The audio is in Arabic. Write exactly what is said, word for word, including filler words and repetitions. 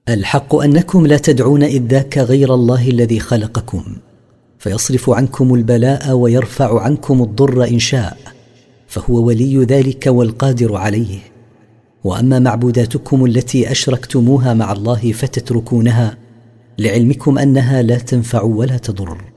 الحق أنكم لا تدعون إذ ذاك غير الله الذي خلقكم فيصرف عنكم البلاء ويرفع عنكم الضر إن شاء، فهو ولي ذلك والقادر عليه. وأما معبوداتكم التي أشركتموها مع الله فتتركونها، لعلمكم أنها لا تنفع ولا تضر.